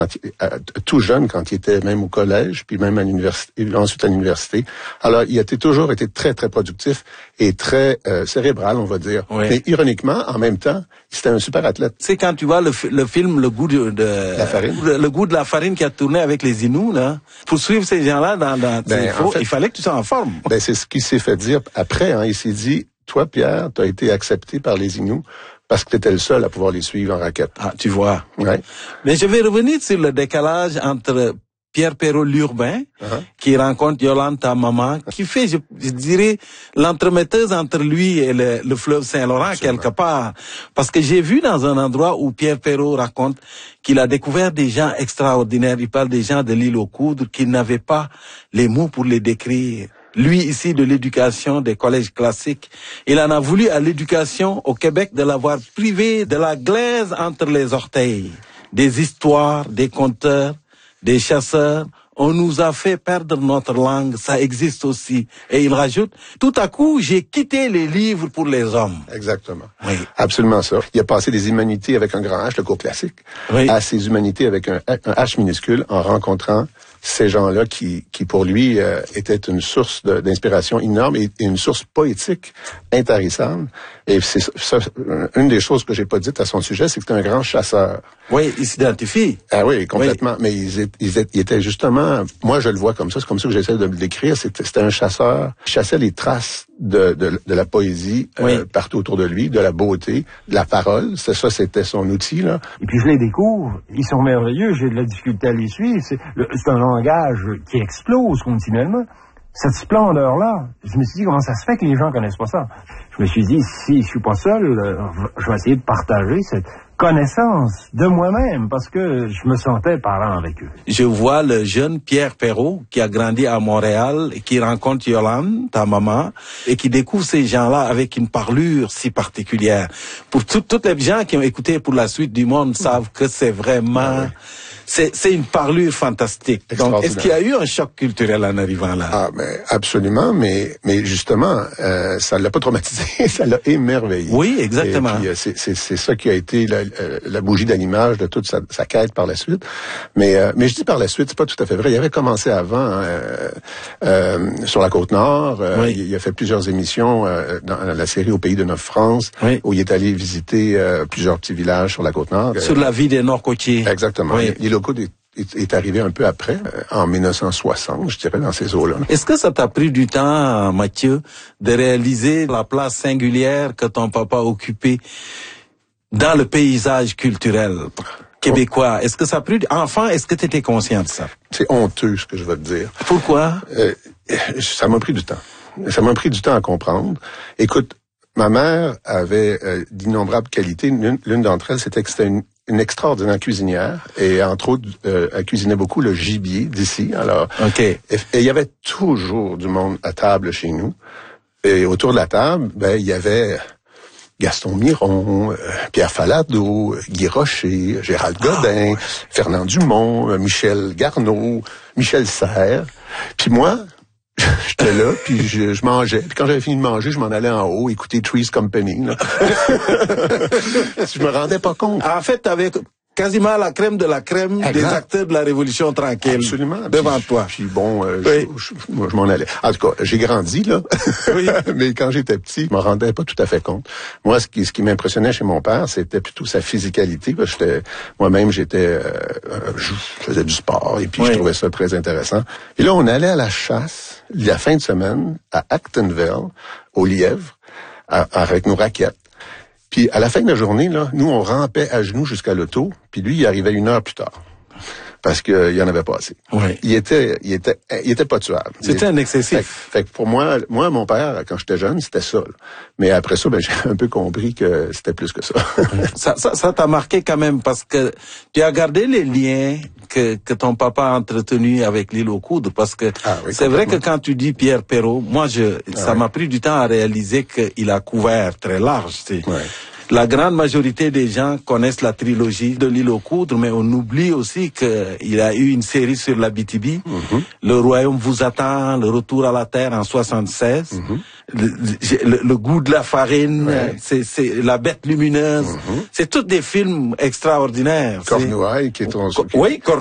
tout jeune, quand il était même au collège, puis même à l'université, ensuite à l'université. Alors, il a toujours été très, très productif et très cérébral, on va dire. Oui. Mais ironiquement, en même temps, c'était un super athlète. C'est quand tu vois le film Le goût de la farine. Le goût de la farine qui a tourné avec les Inuits, là. Pour suivre ces gens-là il fallait que tu sois en forme. Ben, c'est ce qu'il s'est fait dire après, hein. Il s'est dit, toi, Pierre, tu as été accepté par les Inuits parce que tu étais le seul à pouvoir les suivre en raquette. Ah, tu vois. Ouais. Mais je vais revenir sur le décalage entre Pierre Perrault l'urbain, qui rencontre Yolande, ta maman, qui fait, je dirais, l'entremetteuse entre lui et le fleuve Saint-Laurent, quelque part. Parce que j'ai vu dans un endroit où Pierre Perrault raconte qu'il a découvert des gens extraordinaires. Il parle des gens de l'île aux Coudres qui n'avaient pas les mots pour les décrire. Lui, ici, de l'éducation, des collèges classiques, il en a voulu à l'éducation au Québec de l'avoir privé de la glaise entre les orteils. Des histoires, des conteurs, des chasseurs. On nous a fait perdre notre langue, ça existe aussi. Et il rajoute, tout à coup, j'ai quitté les livres pour les hommes. Exactement. Oui. Absolument ça. Il a passé des humanités avec un grand H, le cours classique, à ces humanités avec un H minuscule en rencontrant ces gens-là qui pour lui étaient une source d'inspiration énorme et une source poétique intarissable. Et c'est ça, une des choses que j'ai pas dites à son sujet, c'est que c'était un grand chasseur. Oui, il s'identifie. Ah oui, complètement. Oui. Mais il était justement, moi je le vois comme ça, c'est comme ça que j'essaie de le décrire, c'était un chasseur qui chassait les traces de la poésie partout autour de lui, de la beauté, de la parole. C'était son outil, là. Et puis je les découvre, ils sont merveilleux, j'ai de la difficulté à les suivre. C'est un langage qui explose continuellement. Cette splendeur-là, je me suis dit, comment ça se fait que les gens connaissent pas ça? Je me suis dit, si je suis pas seul, je vais essayer de partager cette connaissance de moi-même, parce que je me sentais parlant avec eux. Je vois le jeune Pierre Perrault, qui a grandi à Montréal, et qui rencontre Yolande, ta maman, et qui découvre ces gens-là avec une parlure si particulière. Pour toutes les gens qui ont écouté Pour la suite du monde savent que c'est vraiment... C'est une parlure fantastique. Donc, est-ce qu'il y a eu un choc culturel en arrivant là? Ah, ben, absolument, mais justement, ça l'a pas traumatisé, ça l'a émerveillé. Oui, exactement. Et puis, c'est ça qui a été la bougie d'allumage de toute sa quête par la suite. Mais je dis par la suite, c'est pas tout à fait vrai. Il avait commencé avant, sur la Côte-Nord. Il a fait plusieurs émissions dans la série Au pays de Neuf-France, où il est allé visiter plusieurs petits villages sur la Côte-Nord. Sur la vie des Nord-Côtiers. Exactement. Oui. Est arrivé un peu après, en 1960, je dirais, dans ces eaux-là. Est-ce que ça t'a pris du temps, Mathieu, de réaliser la place singulière que ton papa occupait dans le paysage culturel québécois? Est-ce que ça a pris... Enfant, est-ce que tu étais conscient de ça? C'est honteux, ce que je vais te dire. Pourquoi? Ça m'a pris du temps. Ça m'a pris du temps à comprendre. Écoute, ma mère avait d'innombrables qualités. L'une d'entre elles, c'était que c'était une extraordinaire cuisinière et entre autres elle cuisinait beaucoup le gibier d'ici. Alors et il y avait toujours du monde à table chez nous et autour de la table il y avait Gaston Miron, Pierre Falardeau, Guy Rocher, Gérald Godin, Fernand Dumont, Michel Garneau, Michel Serres. Puis moi, j'étais là, puis je mangeais. Puis quand j'avais fini de manger, je m'en allais en haut, écouter Three's Company. Là. Je me rendais pas compte. En fait, t'avais quasiment la crème de la crème des acteurs de la Révolution tranquille. Absolument. Devant toi. Puis bon, je m'en allais. En tout cas, j'ai grandi, là. Oui. Mais quand j'étais petit, je me rendais pas tout à fait compte. Moi, ce qui m'impressionnait chez mon père, c'était plutôt sa physicalité. Moi-même, je faisais du sport et puis je trouvais ça très intéressant. Et là, on allait à la chasse la fin de semaine à Actonville, au lièvre, avec nos raquettes. Puis à la fin de la journée, là, nous, on rampait à genoux jusqu'à l'auto, puis lui, il arrivait 1 heure plus tard. Parce qu'il y en avait pas assez. Oui. Il était pas tuable. C'était un excessif. Fait que pour moi, mon père, quand j'étais jeune, c'était ça. Là. Mais après ça, j'ai un peu compris que c'était plus que ça. Ça t'a marqué quand même parce que tu as gardé les liens que ton papa a entretenus avec l'île aux Coudres parce que c'est vrai que quand tu dis Pierre Perrault, moi ça m'a pris du temps à réaliser qu'il a couvert très large. La grande majorité des gens connaissent la trilogie de l'île aux coudres, mais on oublie aussi qu'il a eu une série sur la BTB. Le Royaume vous attend, Le Retour à la Terre en 76. Le goût de la farine, c'est La Bête lumineuse. C'est tous des films extraordinaires. Cornouailles qui est Oui,